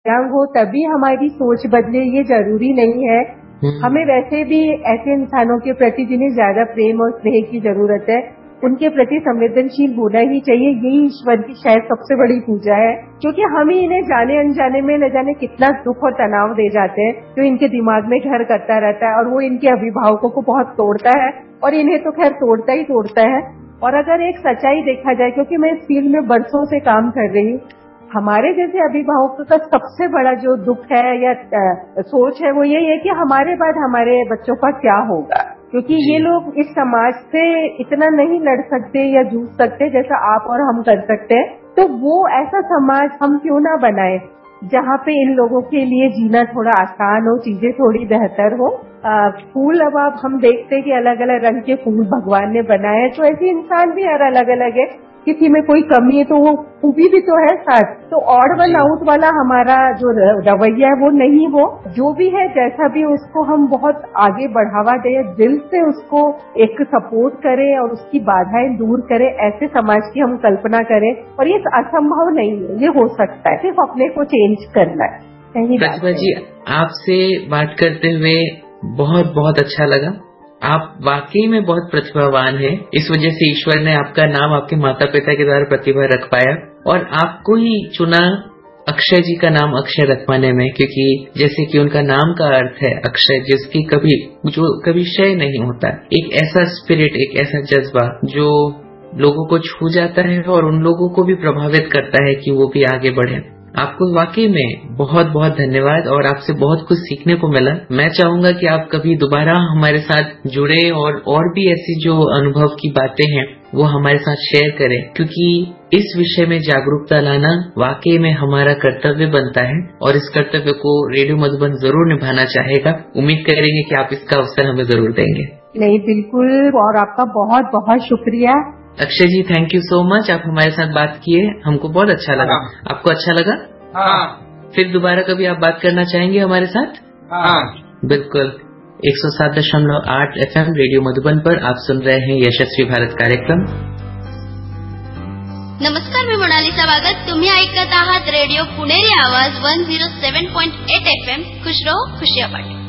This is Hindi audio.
दिव्यांग हो तभी हमारी सोच बदले, ये जरूरी नहीं है। हमें वैसे भी ऐसे इंसानों के प्रति जिन्हें ज्यादा प्रेम और स्नेह की जरूरत है, उनके प्रति संवेदनशील होना ही चाहिए। यही ईश्वर की शायद सबसे बड़ी पूजा है, क्योंकि हम ही इन्हें जाने अनजाने में न जाने कितना दुख और तनाव दे जाते हैं, जो इनके दिमाग में घर करता रहता है और वो इनके अभिभावकों को बहुत तोड़ता है और इन्हें तो खैर तोड़ता ही तोड़ता है। और अगर एक सच्चाई देखा जाए, क्योंकि मैं इस फील्ड में बरसों से काम कर रही हूँ, हमारे जैसे अभिभावकों का सबसे बड़ा जो दुख है या सोच है वो यही है कि हमारे बाद हमारे बच्चों का क्या होगा, क्योंकि ये लोग इस समाज से इतना नहीं लड़ सकते या जूझ सकते जैसा आप और हम कर सकते हैं। तो वो ऐसा समाज हम क्यों ना बनाए जहाँ पे इन लोगों के लिए जीना थोड़ा आसान हो, चीजें थोड़ी बेहतर हो। फूल अब आप हम देखते हैं कि अलग अलग रंग के फूल भगवान ने बनाए हैं, तो ऐसे इंसान भी हर अलग अलग है, किसी में कोई कमी है तो वो खूबी भी तो है साथ। तो ऑड वन आउट वाला हमारा जो रवैया है वो नहीं हो, जो भी है जैसा भी उसको हम बहुत आगे बढ़ावा दें, दिल से उसको एक सपोर्ट करें और उसकी बाधाएं दूर करें, ऐसे समाज की हम कल्पना करें। और ये असंभव नहीं है, ये हो सकता है, सिर्फ अपने को चेंज करना है। प्रतिभा जी, आपसे बात करते हुए बहुत बहुत अच्छा लगा। आप वाकई में बहुत प्रतिभावान हैं, इस वजह से ईश्वर ने आपका नाम आपके माता पिता के द्वारा प्रतिभा रख पाया और आपको ही चुना अक्षय जी का नाम अक्षय रखवाने में, क्योंकि जैसे कि उनका नाम का अर्थ है अक्षय, जिसकी कभी क्षय नहीं होता। एक ऐसा स्पिरिट, एक ऐसा जज्बा जो लोगों को छू जाता है और उन लोगों को भी प्रभावित करता है कि वो भी आगे बढ़े। आपको वाकई में बहुत बहुत धन्यवाद और आपसे बहुत कुछ सीखने को मिला। मैं चाहूंगा कि आप कभी दोबारा हमारे साथ जुड़े और भी ऐसी जो अनुभव की बातें हैं वो हमारे साथ शेयर करें, क्योंकि इस विषय में जागरूकता लाना वाकई में हमारा कर्तव्य बनता है और इस कर्तव्य को रेडियो मधुबन जरूर निभाना चाहेगा। उम्मीद करेंगे कि आप इसका अवसर हमें जरूर देंगे। नहीं, बिल्कुल, और आपका बहुत बहुत शुक्रिया। अक्षय जी, थैंक यू सो मच, आप हमारे साथ बात किए, हमको बहुत अच्छा लगा। आपको अच्छा लगा? हाँ। फिर दोबारा कभी आप बात करना चाहेंगे हमारे साथ? हाँ, बिल्कुल। 107.8 FM रेडियो मधुबन पर आप सुन रहे हैं यशस्वी भारत कार्यक्रम। नमस्कार, मी मोनालिसा वागत. तुम्ही ऐकत आहात रेडिओ पुणेरी आवाज 107.8 FM. खुश रहो, खुशियाँ बांटो.